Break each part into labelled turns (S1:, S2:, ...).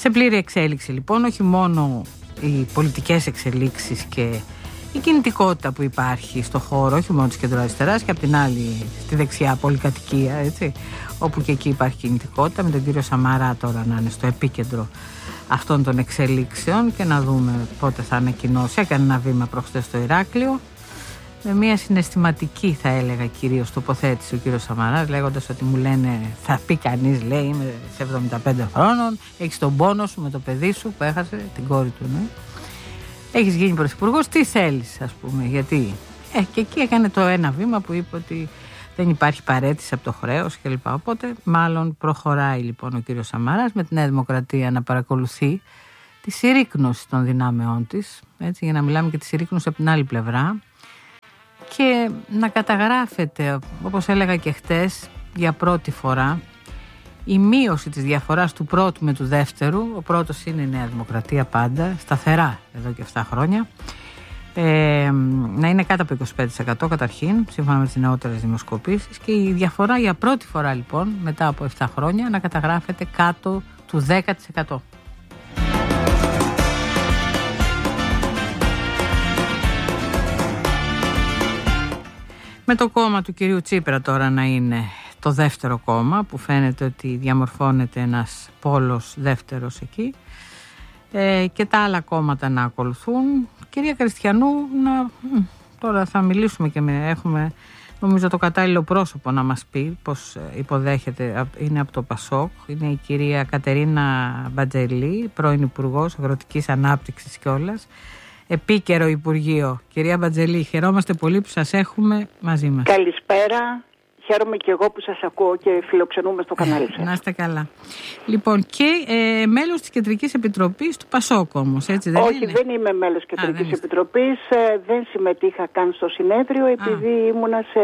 S1: Σε πλήρη εξέλιξη λοιπόν, όχι μόνο οι πολιτικές εξελίξεις και η κινητικότητα που υπάρχει στο χώρο, όχι μόνο της κεντροαριστεράς, και απ' την άλλη στη δεξιά πολυκατοικία, έτσι, όπου και εκεί υπάρχει κινητικότητα, με τον κύριο Σαμαρά τώρα να είναι στο επίκεντρο αυτών των εξελίξεων και να δούμε πότε θα ανακοινώσει. Έκανε ένα βήμα προχθές στο Ηράκλειο με μια συναισθηματική, θα έλεγα, κυρίως τοποθέτηση ο κύριος Σαμαράς, λέγοντας ότι μου λένε, θα πει κανείς, λέει, είμαι σε 75 χρόνων, έχεις τον πόνο σου με το παιδί σου που έχασε την κόρη του, ναι. Έχεις γίνει πρωθυπουργός, τι θέλεις, ας πούμε, γιατί. Και εκεί έκανε το ένα βήμα που είπε ότι δεν υπάρχει παρέτηση από το χρέος κλπ. Οπότε μάλλον προχωράει λοιπόν ο κύριος Σαμαράς με τη Νέα Δημοκρατία να παρακολουθεί τη συρρίκνωση των δυνάμεών της, έτσι, για να μιλάμε και τη συρρίκνωση από την άλλη πλευρά, και να καταγράφεται, όπως έλεγα και χτες, για πρώτη φορά η μείωση της διαφοράς του πρώτου με του δεύτερου. Ο πρώτος είναι η Νέα Δημοκρατία πάντα, σταθερά εδώ και 7 χρόνια. Να είναι κάτω από 25% καταρχήν, σύμφωνα με τις νεότερες δημοσκοπήσεις, και η διαφορά για πρώτη φορά λοιπόν μετά από 7 χρόνια να καταγράφεται κάτω του 10%. Με το κόμμα του κυρίου Τσίπρα τώρα να είναι το δεύτερο κόμμα, που φαίνεται ότι διαμορφώνεται ένας πόλος δεύτερος εκεί, και τα άλλα κόμματα να ακολουθούν. Κυρία Κριστιανού, τώρα θα μιλήσουμε και έχουμε νομίζω το κατάλληλο πρόσωπο να μας πει πώς υποδέχεται. Είναι από το ΠΑΣΟΚ, είναι η κυρία Κατερίνα Μπατζελή, πρώην Υπουργός Αγροτικής Ανάπτυξης κιόλας. Επίκαιρο Υπουργείο. Κυρία Μπατζελή, χαιρόμαστε πολύ που σας έχουμε μαζί μας.
S2: Καλησπέρα. Χαίρομαι και εγώ που σας ακούω και φιλοξενούμε στο κανάλι σας.
S1: Να είστε καλά. Λοιπόν, και μέλος της Κεντρικής Επιτροπής του ΠΑΣΟΚ όμως, έτσι δεν
S2: Όχι,
S1: είναι?
S2: δεν είμαι μέλος της Κεντρικής Επιτροπής. Δεν συμμετείχα καν στο συνέδριο, επειδή ήμουνα σε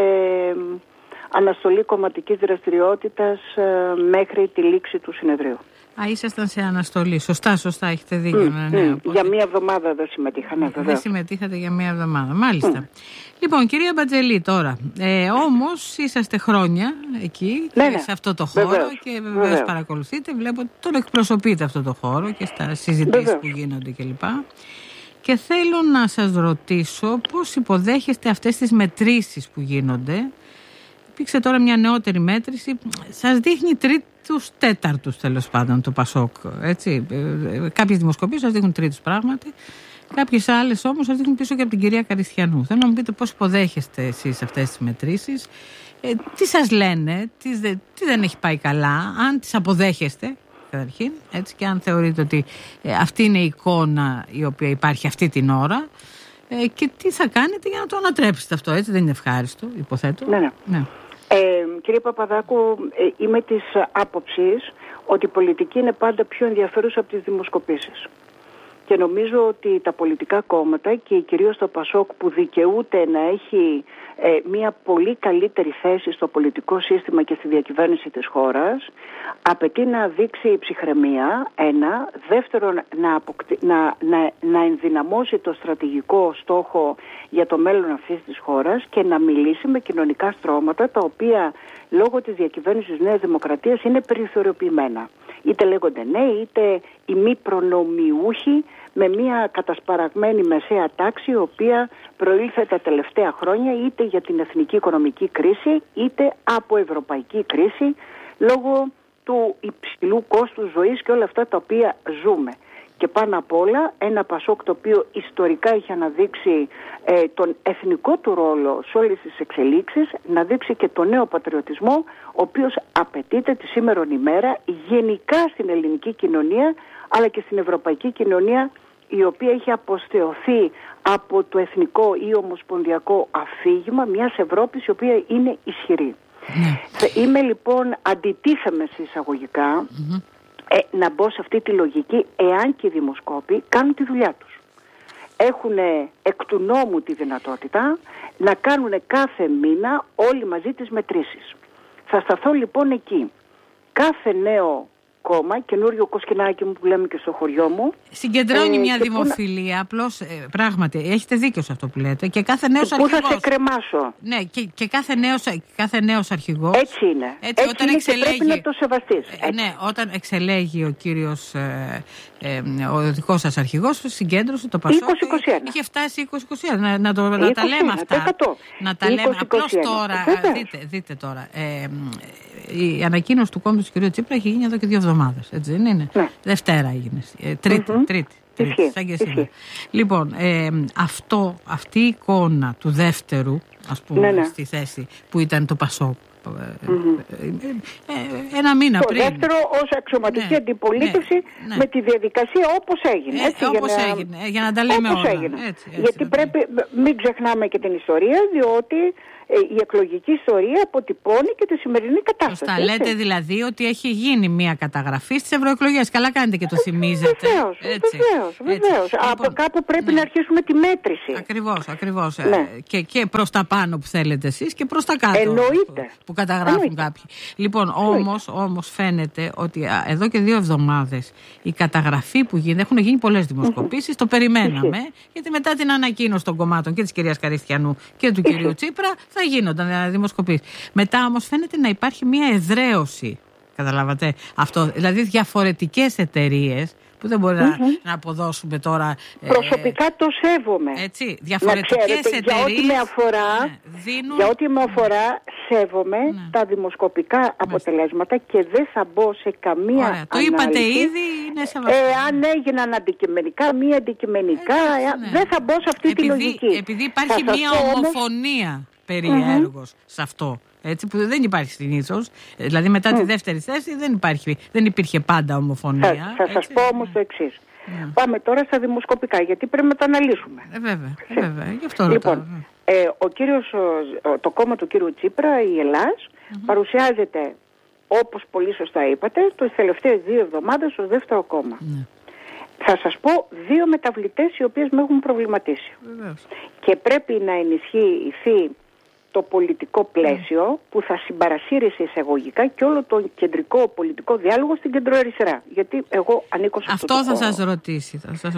S2: αναστολή κομματικής δραστηριότητας μέχρι τη λήξη του συνεδρίου.
S1: Ήσασταν σε αναστολή. Σωστά, έχετε δίκιο.
S2: Για μία εβδομάδα δεν συμμετείχα.
S1: Δεν συμμετείχατε για μία εβδομάδα. Μάλιστα. Λοιπόν, κυρία Μπατζελή, τώρα. Όμως είσαστε χρόνια εκεί, σε αυτό το χώρο, και βεβαίως παρακολουθείτε. Βλέπω ότι τον εκπροσωπείτε αυτό το χώρο και στα συζητήσεις που γίνονται κλπ. Και θέλω να σας ρωτήσω πώς υποδέχεστε αυτές τις μετρήσεις που γίνονται. Υπήρξε τώρα μια νεότερη μέτρηση. Σας δείχνει τρίτους, τέταρτους τέλος πάντων το ΠΑΣΟΚ. Έτσι. Κάποιες δημοσκοπήσεις σας δείχνουν τρίτους πράγματι. Κάποιες άλλες όμως σας δείχνουν πίσω και από την κυρία Καριστιανού. Θέλω να μου πείτε πώς υποδέχεστε εσείς αυτές τις μετρήσεις. Τι σας λένε, τι δεν έχει πάει καλά, αν τις αποδέχεστε καταρχήν, έτσι, και αν θεωρείτε ότι αυτή είναι η εικόνα η οποία υπάρχει αυτή την ώρα. Και τι θα κάνετε για να το ανατρέψετε αυτό, έτσι, δεν είναι ευχάριστο, υποθέτω.
S2: Ναι. Κύριε Παπαδάκου, είμαι της άποψης ότι η πολιτική είναι πάντα πιο ενδιαφέρουσα από τις δημοσκοπήσεις. Και νομίζω ότι τα πολιτικά κόμματα και κυρίως το ΠΑΣΟΚ, που δικαιούται να έχει μια πολύ καλύτερη θέση στο πολιτικό σύστημα και στη διακυβέρνηση της χώρας, απαιτεί να δείξει ψυχραιμία, ένα. Δεύτερον, να ενδυναμώσει το στρατηγικό στόχο για το μέλλον αυτής της χώρας και να μιλήσει με κοινωνικά στρώματα τα οποία λόγω της διακυβέρνησης Νέας Δημοκρατίας είναι περιθωριοποιημένα. Είτε λέγονται νέοι, είτε οι μη προνομιούχοι, με μια κατασπαραγμένη μεσαία τάξη, η οποία προήλθε τα τελευταία χρόνια είτε για την εθνική οικονομική κρίση, είτε από ευρωπαϊκή κρίση, λόγω του υψηλού κόστους ζωής και όλα αυτά τα οποία ζούμε. Και πάνω απ' όλα ένα ΠΑΣΟΚ το οποίο ιστορικά έχει αναδείξει τον εθνικό του ρόλο σε όλες τις εξελίξεις, να δείξει και τον νέο πατριωτισμό, ο οποίος απαιτείται τη σήμερον ημέρα γενικά στην ελληνική κοινωνία, αλλά και στην ευρωπαϊκή κοινωνία, η οποία έχει αποστεωθεί από το εθνικό ή ομοσπονδιακό αφήγημα μιας Ευρώπης η οποία είναι ισχυρή. Είμαι λοιπόν, αντιτίθεμαι εισαγωγικά, να μπω σε αυτή τη λογική, εάν και οι δημοσκόποι κάνουν τη δουλειά τους. Έχουν εκ του νόμου τη δυνατότητα να κάνουν κάθε μήνα όλοι μαζί τις μετρήσεις. Θα σταθώ λοιπόν εκεί. Κάθε νέο κόμμα, καινούριο Κοσκινάκι μου που λέμε και στο χωριό μου.
S1: Συγκεντρώνει μια δημοφιλία, απλώς πράγματι, έχετε δίκιο σε αυτό που λέτε. Και κάθε νέος αρχηγός.
S2: Πού θα σε κρεμάσω.
S1: Ναι, και κάθε νέος αρχηγός.
S2: Έτσι είναι. Έτσι
S1: όταν
S2: είναι
S1: εξελέγει,
S2: και πρέπει να το σεβαστείς.
S1: Ναι, όταν εξελέγει ο κύριος, ο δικός σας αρχηγός, συγκέντρωσε το Πασόκ. Είχε φτάσει 2021. Να τα λέμε αυτά. Να τα λέμε. Απλώς τώρα, δείτε τώρα. Η ανακοίνωση του κόμματος του κ. Τσίπρα έχει γίνει εδώ και 2 εβδομάδες. Έτσι δεν είναι? Ναι. Δευτέρα έγινε. Τρίτη. Σαν και σήμερα. Λοιπόν, αυτή η εικόνα του δεύτερου, ας πούμε, στη θέση που ήταν το Πασόκ, ένα μήνα πριν.
S2: Το δεύτερο ως αξιωματική αντιπολίτευση με τη διαδικασία όπως έγινε. Έτσι,
S1: έγινε, για να τα λέμε όλα. Έτσι,
S2: γιατί πρέπει, μην ξεχνάμε και την ιστορία, διότι η εκλογική ιστορία αποτυπώνει και τη σημερινή κατάσταση.
S1: Σωστά, λέτε δηλαδή ότι έχει γίνει μια καταγραφή στις ευρωεκλογές. Καλά κάνετε και το θυμίζετε.
S2: Βεβαίως. Από κάπου πρέπει να αρχίσουμε τη μέτρηση.
S1: Ακριβώς. Ναι. Και προς τα πάνω που θέλετε εσείς και προς τα κάτω.
S2: Εννοείται.
S1: Που καταγράφουν κάποιοι. Λοιπόν, όμως φαίνεται ότι εδώ και 2 εβδομάδες η καταγραφή που γίνεται, έχουν γίνει πολλές δημοσκοπήσεις, το περιμέναμε, γιατί μετά την ανακοίνωση των κομμάτων και της κυρίας Καριστιανού και του κυρίου Τσίπρα θα γίνονταν δημοσκοπήσεις. Μετά όμως φαίνεται να υπάρχει μια εδραίωση. Καταλάβατε αυτό? Δηλαδή διαφορετικές εταιρείες που δεν μπορεί να αποδώσουμε τώρα.
S2: Προσωπικά το σέβομαι.
S1: Έτσι, διαφορετικές εταιρείες.
S2: Για ό,τι με αφορά, σέβομαι τα δημοσκοπικά αποτελέσματα και δεν θα μπω σε καμία ανάλυση.
S1: Το είπατε ήδη, είναι σεβαστό.
S2: Αν έγιναν αντικειμενικά, μη αντικειμενικά, δεν θα μπω σε αυτή τη λογική.
S1: Επειδή υπάρχει μια ομοφωνία περιέργως σε αυτό. Έτσι, που δεν υπάρχει συνήθως. Δηλαδή μετά τη δεύτερη θέση δεν υπήρχε πάντα ομοφωνία.
S2: Θα σας πω όμως το εξής. Πάμε τώρα στα δημοσκοπικά, γιατί πρέπει να τα αναλύσουμε.
S1: Βέβαια. Γι' αυτό
S2: λοιπόν, το κόμμα του κύριου Τσίπρα, η Ελλάς, παρουσιάζεται, όπως πολύ σωστά είπατε, τις τελευταίες 2 εβδομάδες ως δεύτερο κόμμα. Θα σας πω 2 μεταβλητές οι οποίες με έχουν προβληματίσει. Και πρέπει να ενισχυθεί το πολιτικό πλαίσιο που θα συμπαρασύρει σε εισαγωγικά και όλο το κεντρικό πολιτικό διάλογο στην κεντροαριστερά. Γιατί εγώ ανήκω σε αυτό.
S1: Αυτό θα σας ρωτήσει.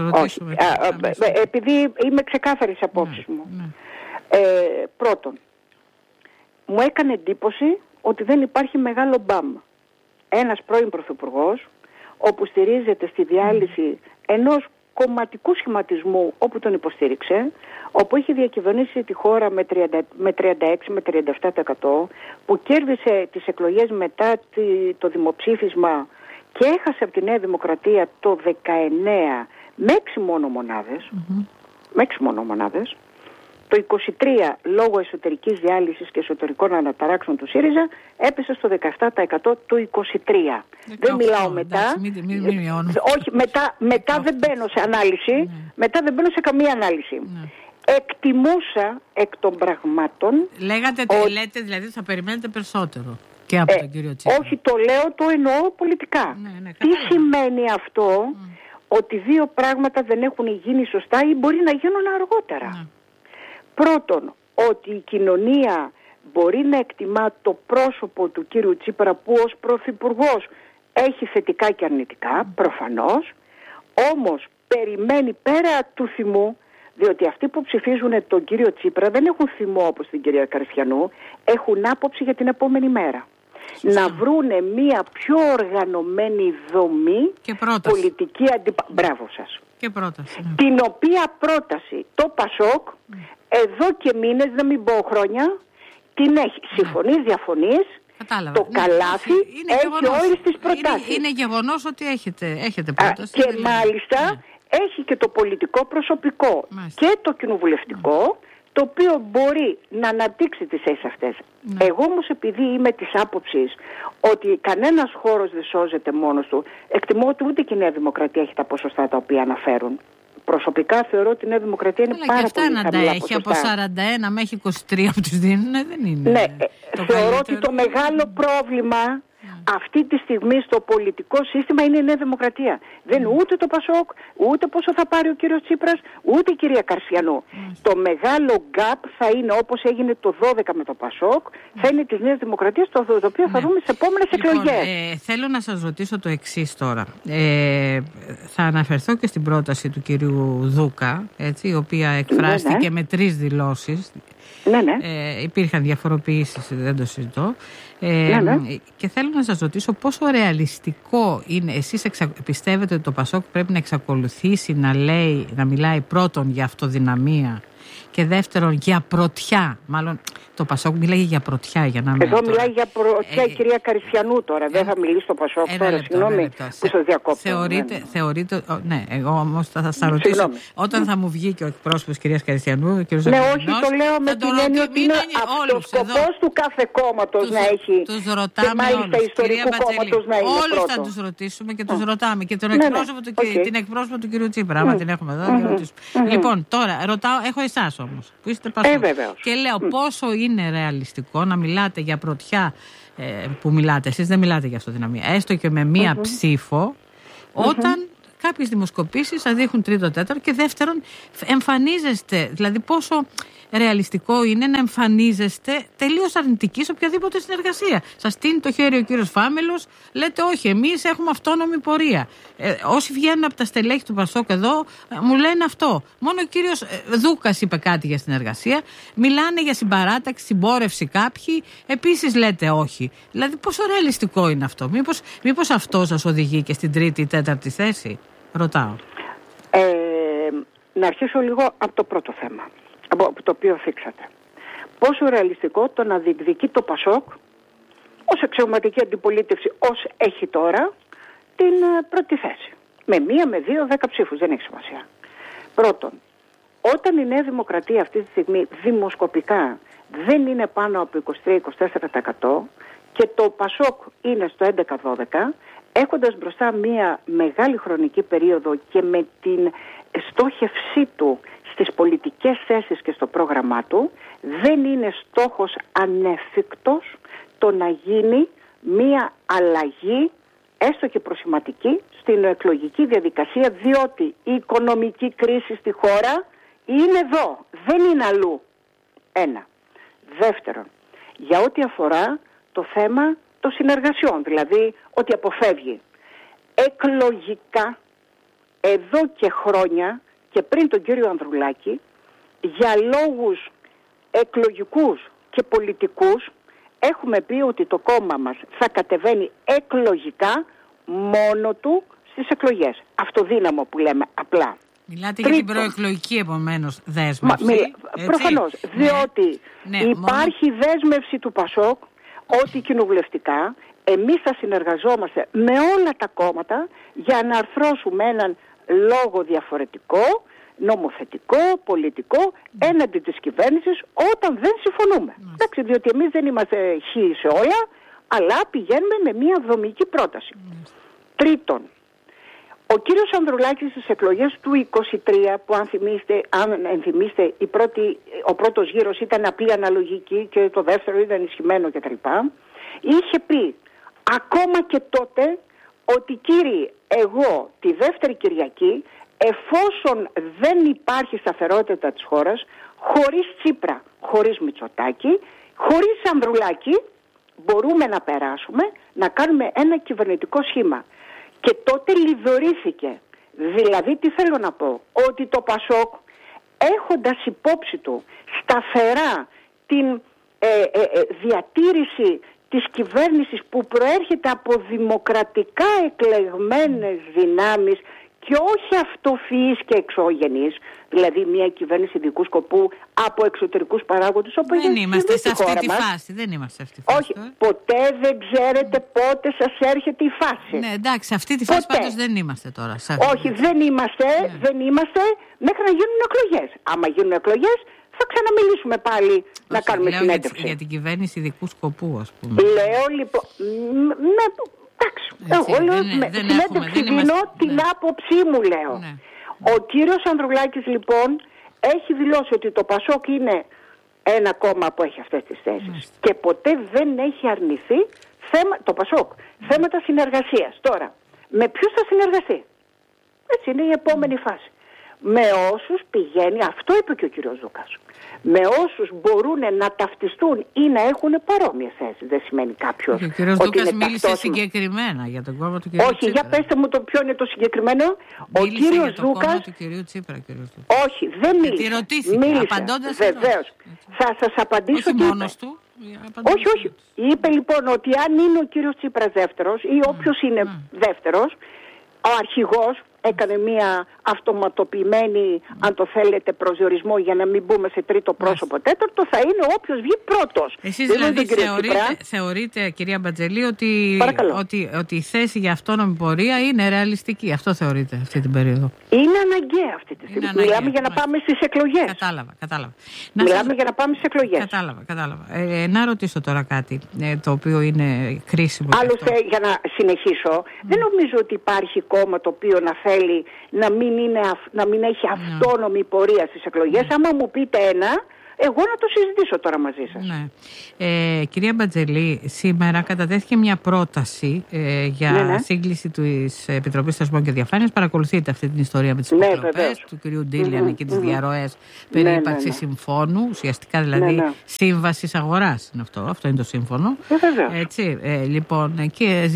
S2: Επειδή είμαι ξεκάθαρη στις απόψεις μου. Πρώτον, μου έκανε εντύπωση ότι δεν υπάρχει μεγάλο μπαμ. Ένας πρώην πρωθυπουργός, όπου στηρίζεται στη διάλυση ενός κομματικού σχηματισμού όπου τον υποστήριξε, όπου είχε διακυβερνήσει τη χώρα με 36-37%, που κέρδισε τις εκλογές μετά το δημοψήφισμα και έχασε από τη Νέα Δημοκρατία το 19 με 6 μόνο μονάδες. Το 23 λόγω εσωτερικής διάλυσης και εσωτερικών αναταράξεων του ΣΥΡΙΖΑ έπεσε στο 17% το 23. Δεν μιλάω μετά. Όχι, μετά δεν μπαίνω σε ανάλυση. Μετά δεν μπαίνω σε καμία ανάλυση. Εκτιμούσα εκ των πραγμάτων.
S1: Λέτε δηλαδή θα περιμένετε περισσότερο και από τον κύριο Τσίπρα.
S2: Όχι, το λέω, το εννοώ πολιτικά. Τι σημαίνει αυτό? Ότι 2 πράγματα δεν έχουν γίνει σωστά ή μπορεί να γίνουν αργότερα. Πρώτον, ότι η κοινωνία μπορεί να εκτιμά το πρόσωπο του κύριου Τσίπρα που ως πρωθυπουργός έχει θετικά και αρνητικά, προφανώς, όμως περιμένει πέρα του θυμού, διότι αυτοί που ψηφίζουν τον κύριο Τσίπρα δεν έχουν θυμό όπως την κυρία Καριστιανού, έχουν άποψη για την επόμενη μέρα. Να βρούνε μία πιο οργανωμένη δομή
S1: και
S2: πολιτική Μπράβο σας.
S1: Και πρόταση.
S2: Την οποία πρόταση το Πασόκ εδώ και μήνες, να μην πω χρόνια, την έχει. Συμφωνείς, διαφωνείς.
S1: Κατάλαβα.
S2: Το καλάθι έχει όλες τις προτάσεις.
S1: Είναι γεγονός ότι έχετε πρόταση.
S2: Και μάλιστα έχει και το πολιτικό προσωπικό και το κοινοβουλευτικό, το οποίο μπορεί να αναπτύξει τις θέσεις αυτές. Εγώ όμως, επειδή είμαι της άποψης ότι κανένας χώρος δεν σώζεται μόνος του, εκτιμώ ότι ούτε και η Νέα Δημοκρατία έχει τα ποσοστά τα οποία αναφέρουν. Προσωπικά θεωρώ ότι η Νέα Δημοκρατία είναι πάρα πολύ χαμηλά ποσοστά.
S1: Έχει από 41 μέχρι 23 που τους δίνουν, δεν είναι.
S2: Ναι, θεωρώ ότι το μεγάλο πρόβλημα αυτή τη στιγμή στο πολιτικό σύστημα είναι η Νέα Δημοκρατία. Δεν είναι ούτε το Πασόκ, ούτε πόσο θα πάρει ο κύριος Τσίπρας, ούτε η κυρία Καρσιανού. Το μεγάλο γκάπ θα είναι όπως έγινε το 12 με το Πασόκ, θα είναι της Νέας Δημοκρατίας, το οποίο θα δούμε στις επόμενες εκλογές.
S1: Θέλω να σας ρωτήσω το εξής τώρα. Θα αναφερθώ και στην πρόταση του κυρίου Δούκα, έτσι, η οποία εκφράστηκε με 3 δηλώσεις. Υπήρχαν διαφοροποιήσεις, δεν το συζητώ. Και θέλω να σας ρωτήσω πόσο ρεαλιστικό είναι. Εσείς πιστεύετε ότι το Πασόκ πρέπει να εξακολουθήσει να μιλάει πρώτον για αυτοδυναμία και δεύτερον για πρωτιά? Μάλλον το Πασόκ μιλάει για πρωτιά, για να μην.
S2: Εδώ μιλάει για πρωτιά η κυρία Καρισιανού τώρα. Δεν θα μιλήσει το Πασόκ τώρα. Συγγνώμη που σας διακόπτω.
S1: Θεωρείτε. Ναι, εγώ όμως θα σας ρωτήσω. Όταν θα μου βγει και ο εκπρόσωπος κυρίας Καρισιανού, ο κύριος
S2: Ζαχαρινός. Ναι, όχι, το λέω με την έννοια ότι είναι αυτός σκοπός του κάθε κόμματος να έχει.
S1: Τους ρωτάμε
S2: και μάλιστα ιστορικού κόμματος να είναι πρώτο.
S1: Όλους θα τους ρωτήσουμε και τους ρωτάμε. Και την εκπρόσωπο του κυρίου Τσίπρα. Άμα την έχουμε εδώ, θα ρωτήσουμε. Λοιπόν, τώρα ρωτάω, έχω εσάς όμως, που είστε Πασόκ. Και λέω πόσο είναι ρεαλιστικό να μιλάτε για πρωτιά, που μιλάτε, εσείς δεν μιλάτε για αυτοδυναμία, έστω και με μία ψήφο, όταν κάποιες δημοσκοπήσεις σας δείχνουν τρίτο, τέταρτο, και δεύτερον εμφανίζεστε, δηλαδή πόσο ρεαλιστικό είναι να εμφανίζεστε τελείως αρνητικοί σε οποιαδήποτε συνεργασία. Σας στείνει το χέρι ο κύριος Φάμελος, λέτε όχι, εμείς έχουμε αυτόνομη πορεία. Όσοι βγαίνουν από τα στελέχη του Πασόκ εδώ μου λένε αυτό. Μόνο ο κύριος Δούκας είπε κάτι για συνεργασία. Μιλάνε για συμπαράταξη, συμπόρευση κάποιοι. Επίσης λέτε όχι. Δηλαδή πόσο ρεαλιστικό είναι αυτό? Μήπως αυτό σας οδηγεί και στην τρίτη ή τέταρτη θέση? Ρωτάω.
S2: Να αρχίσω λίγο από το πρώτο θέμα, από το οποίο θίξατε. Πόσο ρεαλιστικό το να διεκδικεί το Πασόκ ως αξιωματική αντιπολίτευση, ως έχει τώρα, την πρώτη θέση. Με 1, με 2, 10 ψήφους, δεν έχει σημασία. Πρώτον, όταν η Νέα Δημοκρατία αυτή τη στιγμή δημοσκοπικά δεν είναι πάνω από 23-24% και το Πασόκ είναι στο 11-12%, έχοντας μπροστά μια μεγάλη χρονική περίοδο και με την στόχευσή του στις πολιτικές θέσεις και στο πρόγραμμά του, δεν είναι στόχος ανέφικτος το να γίνει μια αλλαγή, έστω και προσηματική, στην εκλογική διαδικασία, διότι η οικονομική κρίση στη χώρα είναι εδώ, δεν είναι αλλού. 1. Δεύτερον, για ό,τι αφορά το θέμα των συνεργασιών, δηλαδή ότι αποφεύγει εκλογικά εδώ και χρόνια και πριν τον κύριο Ανδρουλάκη, για λόγους εκλογικούς και πολιτικούς, έχουμε πει ότι το κόμμα μας θα κατεβαίνει εκλογικά μόνο του στις εκλογές. Αυτοδύναμο που λέμε απλά.
S1: Μιλάτε για την προεκλογική επομένως δέσμευση.
S2: Προφανώς, διότι υπάρχει δέσμευση του Πασόκ ότι κοινοβουλευτικά εμείς θα συνεργαζόμαστε με όλα τα κόμματα για να αρθρώσουμε έναν λόγο διαφορετικό, νομοθετικό, πολιτικό, έναντι της κυβέρνησης όταν δεν συμφωνούμε. Εντάξει, διότι εμείς δεν είμαστε χείοι σε όλα, αλλά πηγαίνουμε με μια δομική πρόταση. Τρίτον, ο κύριος Ανδρουλάκης στις εκλογές του 23, που αν ενθυμίστε ο πρώτος γύρος ήταν απλή αναλογική και το δεύτερο ήταν ενισχυμένο κτλ. Είχε πει ακόμα και τότε ότι κύριοι, εγώ τη δεύτερη Κυριακή, εφόσον δεν υπάρχει σταθερότητα της χώρας, χωρίς Τσίπρα, χωρίς Μητσοτάκη, χωρίς Ανδρουλάκη, μπορούμε να περάσουμε, να κάνουμε ένα κυβερνητικό σχήμα. Και τότε λιδωρήθηκε. Δηλαδή τι θέλω να πω? Ότι το Πασόκ, έχοντας υπόψη του σταθερά την διατήρηση της κυβέρνησης που προέρχεται από δημοκρατικά εκλεγμένες δυνάμεις και όχι αυτοφυείς και εξωγενείς, δηλαδή μια κυβέρνηση ειδικού σκοπού από εξωτερικούς παράγοντες, όπως
S1: δεν είμαστε σε αυτή τη φάση. Δεν είμαστε σε αυτή τη φάση.
S2: Όχι, ποτέ δεν ξέρετε πότε σας έρχεται η φάση.
S1: Ναι, εντάξει, σε αυτή τη φάση πάντως δεν είμαστε τώρα.
S2: Όχι, δεν είμαστε μέχρι να γίνουν εκλογές. Άμα γίνουν εκλογές, θα ξαναμιλήσουμε πάλι να κάνουμε συνέντευξη.
S1: Για την κυβέρνηση ειδικού σκοπού, ας πούμε.
S2: Λέω λοιπόν. Ναι, εντάξει. Εγώ λέω συνέντευξη δίνω την άποψή μου, λέω. Ναι. Ο κύριος Ανδρουλάκης λοιπόν έχει δηλώσει ότι το Πασόκ είναι ένα κόμμα που έχει αυτές τις θέσεις. Και ποτέ δεν έχει αρνηθεί το ΠΑΣΟΚ, θέματα συνεργασίας. Τώρα, με ποιους θα συνεργαστεί? Έτσι είναι η επόμενη φάση. Με όσους πηγαίνει, αυτό είπε και ο κύριος Ζούκας, με όσους μπορούν να ταυτιστούν ή να έχουν παρόμοιες θέσεις. Δεν σημαίνει κάποιος ότι είναι ταυτόσιμος. Ο κύριος Ζούκας μίλησε
S1: συγκεκριμένα για τον κόμμα του κυρίου
S2: Όχι,
S1: Τσίπρα.
S2: Για πέστε μου ποιο είναι το συγκεκριμένο.
S1: Μίλησε ο κύριος Ζούκας. Κόμμα του κυρίου Τσίπρα,
S2: Όχι, δεν μίλησε. Μίλησε, βεβαίως. Θα σας απαντήσω τι είπε.
S1: Του,
S2: όχι. Είπε λοιπόν ότι αν είναι ο κύριος Τσίπρας δεύτερος ή όποιος είναι δεύτερος, ο αρχηγός έκανε μια αυτοματοποιημένη, αν το θέλετε, προσδιορισμό, για να μην μπούμε σε τρίτο πρόσωπο τέταρτο, θα είναι όποιος βγει πρώτος.
S1: Εσείς δηλαδή θεωρείτε, κυρία Μπατζελή, ότι η θέση για αυτόνομη πορεία είναι ρεαλιστική? Αυτό θεωρείτε αυτή την περίοδο?
S2: Είναι αναγκαία αυτή τη στιγμή. Μιλάμε για να πάμε στις εκλογές.
S1: Κατάλαβα.
S2: Μιλάμε για να πάμε στις εκλογές.
S1: Κατάλαβα. Να ρωτήσω τώρα κάτι το οποίο είναι κρίσιμο.
S2: Άλλωστε, για να συνεχίσω, δεν νομίζω ότι υπάρχει κόμμα το οποίο να θέλει να μην έχει αυτόνομη πορεία στις εκλογές. Άμα μου πείτε ένα, εγώ να το συζητήσω τώρα μαζί σας.
S1: Ναι. Κυρία Μπατζελή, σήμερα κατατέθηκε μια πρόταση για σύγκληση της Επιτροπής Θεσμών και Διαφάνειας. Παρακολουθείτε αυτή την ιστορία με τις υποκλοπές του κυρίου Ντίλιαν και τις διαρροές περί ύπαρξης συμφώνου, ουσιαστικά δηλαδή σύμβασης αγοράς είναι αυτό. Αυτό είναι το σύμφωνο. Έτσι, λοιπόν, και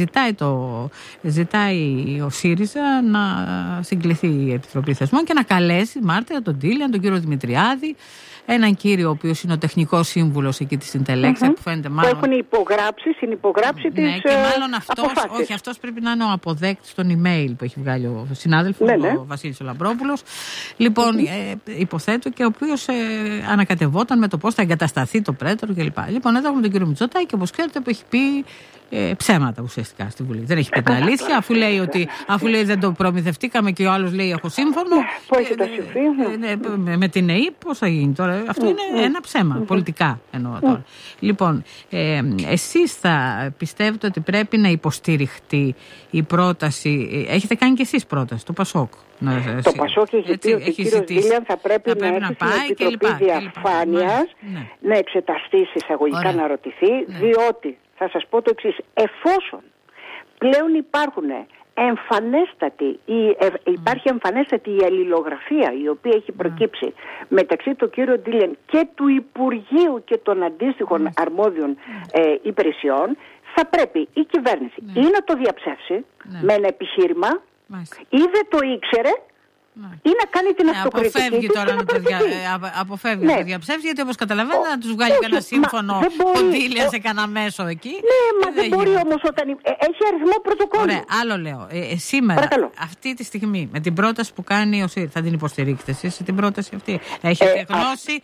S1: ζητάει ο ΣΥΡΙΖΑ να συγκληθεί η Επιτροπή Θεσμών και να καλέσει μάρτυρα τον Ντίλιαν, τον κύριο Δημητριάδη, έναν κύριο ο οποίος είναι ο τεχνικός σύμβουλος εκεί της Συντελέξα, που φαίνεται μάλλον.
S2: Που έχουν συνυπογράψει τις
S1: και μάλλον αυτός πρέπει να είναι ο αποδέκτης των email που έχει βγάλει ο συνάδελφος, ο Βασίλης ο Λαμπρόπουλος. Λοιπόν, υποθέτω, και ο οποίος ανακατευόταν με το πώς θα εγκατασταθεί το πρέτορο κλπ. Λοιπόν, εδώ έχουμε τον κύριο Μητσοτάκη, όπως ξέρετε, που έχει πει ψέματα ουσιαστικά στη Βουλή. Δεν έχει πει την αλήθεια, αφού λέει δεν το προμηθευτήκαμε και ο άλλος λέει έχω σύμφωνο. Με την ΕΕ πώς θα γίνει τώρα? Αυτό είναι ένα ψέμα, πολιτικά εννοώ τώρα. Λοιπόν, εσείς θα πιστεύετε ότι πρέπει να υποστηριχτεί η πρόταση? Έχετε κάνει και εσείς πρόταση, το ΠΑΣΟΚ.
S2: Το ΠΑΣΟΚ έχει πει ότι ο κύριος Ντίλιαν θα πρέπει να έρθει στην Επιτροπή Διαφάνειας, να εξεταστεί εισαγωγικά, να ρωτηθεί, διότι θα σας πω το εξής: εφόσον πλέον υπάρχει εμφανέστατη η αλληλογραφία η οποία έχει προκύψει μεταξύ του κύριου Ντίλιαν και του Υπουργείου και των αντίστοιχων αρμόδιων υπηρεσιών, θα πρέπει η κυβέρνηση ή να το διαψεύσει με ένα επιχείρημα, ή δεν το ήξερε, ή να κάνει την αυτοκριτική.
S1: Αποφεύγει τώρα αποφεύγει να το διαψεύσει, γιατί όπως καταλαβαίνετε να τους βγάλει κανένα σύμφωνο κοντήλια σε κανένα μέσο εκεί.
S2: Ναι, μα δεν μπορεί όμως όταν έχει αριθμό πρωτοκόλλου.
S1: Ωραία, άλλο λέω. Σήμερα, αυτή τη στιγμή, με την πρόταση που κάνει ο ΣΥΡΙΖΑ, θα την υποστηρίξετε εσείς την πρόταση αυτή? Έχετε γνώση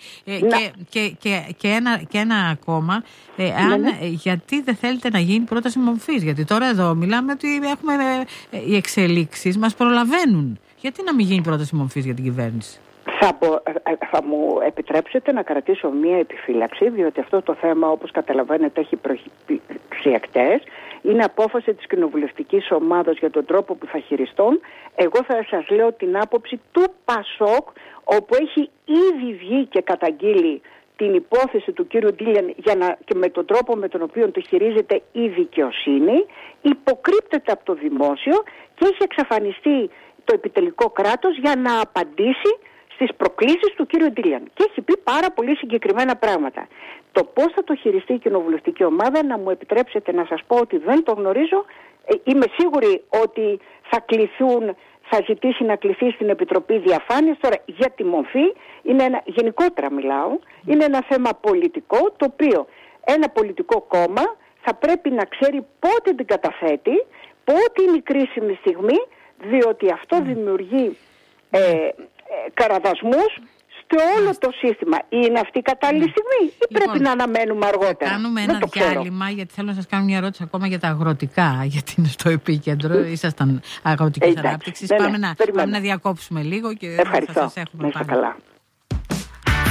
S1: και ένα ακόμα, γιατί δεν θέλετε να γίνει πρόταση μορφής? Γιατί τώρα εδώ μιλάμε ότι οι εξελίξεις μας προλαβαίνουν. Γιατί να μην γίνει πρόταση μορφής για την κυβέρνηση?
S2: Θα μου επιτρέψετε να κρατήσω μία επιφύλαξη, διότι αυτό το θέμα, όπως καταλαβαίνετε, έχει προεξιακτές. Είναι απόφαση της κοινοβουλευτικής ομάδας για τον τρόπο που θα χειριστούν. Εγώ θα σας λέω την άποψη του ΠΑΣΟΚ, όπου έχει ήδη βγει και καταγγείλει την υπόθεση του κύριου Ντίλιαν και με τον τρόπο με τον οποίο το χειρίζεται η δικαιοσύνη, υποκρύπτεται από το δημόσιο και έχει εξαφανιστεί το επιτελικό κράτος για να απαντήσει στις προκλήσεις του κύριου Ντίλιαν. Και έχει πει πάρα πολύ συγκεκριμένα πράγματα. Το πώς θα το χειριστεί η κοινοβουλευτική ομάδα, να μου επιτρέψετε να σας πω ότι δεν το γνωρίζω. Είμαι σίγουρη ότι θα ζητήσει να κληθεί στην Επιτροπή Διαφάνειας. Τώρα, για τη μορφή, γενικότερα μιλάω, είναι ένα θέμα πολιτικό, το οποίο ένα πολιτικό κόμμα θα πρέπει να ξέρει πότε την καταθέτει, πότε είναι η κρίσιμη στιγμή, διότι αυτό δημιουργεί καραδασμούς στο όλο το σύστημα. Είναι αυτή η κατάλληλη στιγμή ή πρέπει να αναμένουμε αργότερα?
S1: Κάνουμε ένα διάλειμμα, γιατί θέλω να σας κάνω μια ερώτηση ακόμα για τα αγροτικά, γιατί είναι στο επίκεντρο. Ήσασταν αγροτικής ανάπτυξης. Πάμε να διακόψουμε λίγο και θα σας έχουμε πάλι.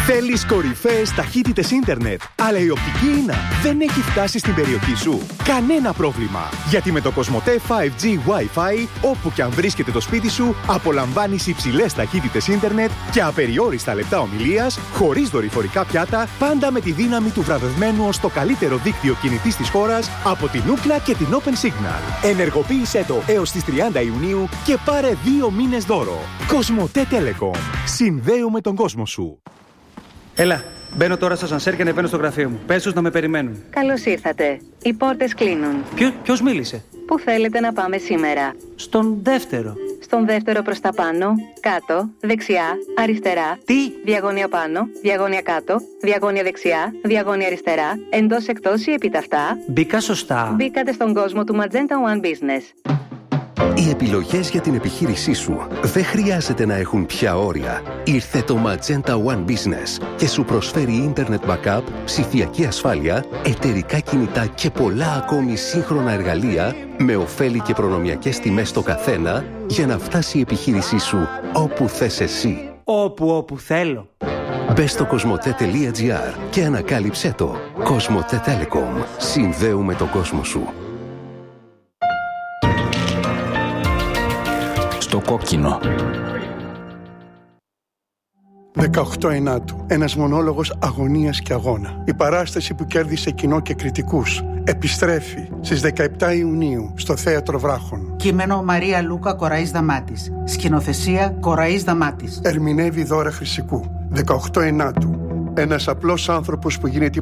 S3: Θέλεις κορυφαίες ταχύτητες ίντερνετ, αλλά η οπτική ίνα δεν έχει φτάσει στην περιοχή σου? Κανένα πρόβλημα, γιατί με το Κοσμοτέ 5G Wi-Fi, όπου και αν βρίσκεται το σπίτι σου, απολαμβάνεις υψηλές ταχύτητες ίντερνετ και απεριόριστα λεπτά ομιλίας, χωρίς δορυφορικά πιάτα, πάντα με τη δύναμη του βραβευμένου ως το καλύτερο δίκτυο κινητής της χώρας από την Ookla και την Open Signal. Ενεργοποίησέ το έως τις 30 Ιουνίου και πάρε 2 μήνες δώρο. Κοσμοτέ Telecom. Συνδέουμε τον κόσμο σου.
S4: Έλα, μπαίνω τώρα στο ασανσέρ και ανεβαίνω στο γραφείο μου. Πες τους να με περιμένουν.
S5: Καλώς ήρθατε. Οι πόρτες κλείνουν.
S4: Ποιος μίλησε?
S5: Πού θέλετε να πάμε σήμερα?
S4: Στον δεύτερο.
S5: Στον δεύτερο προς τα πάνω, κάτω, δεξιά, αριστερά.
S4: Τι?
S5: Διαγώνια πάνω, διαγώνια κάτω, διαγώνια δεξιά, διαγώνια αριστερά, εντός εκτός ή επιταυτά.
S4: Μπήκα σωστά.
S5: Μπήκατε στον κόσμο του Magenta One Business.
S6: Οι επιλογές για την επιχείρησή σου δεν χρειάζεται να έχουν πια όρια. Ήρθε το Magenta One Business και σου προσφέρει Internet Backup, ψηφιακή ασφάλεια, εταιρικά κινητά και πολλά ακόμη σύγχρονα εργαλεία με ωφέλη και προνομιακές τιμές στο καθένα για να φτάσει η επιχείρησή σου όπου θες εσύ.
S4: Όπου θέλω.
S6: Μπες στο κοσμοτέ.gr και ανακάλυψέ το. Κοσμοτέ Telecom. Συνδέουμε τον κόσμο σου.
S7: Το κόκκινο.
S8: 18 Ενάτου. Ένας μονόλογος αγωνίας και αγώνα. Η παράσταση που κέρδισε κοινό και κριτικούς επιστρέφει στις 17 Ιουνίου στο Θέατρο Βράχων.
S9: Κείμενο Μαρία Λούκα Κοραής Δαμάτης. Σκηνοθεσία Κοραής Δαμάτης.
S8: Ερμηνεύει Δώρα Χρυσικού. 18 Ενάτου. Ένας απλός άνθρωπος που γίνεται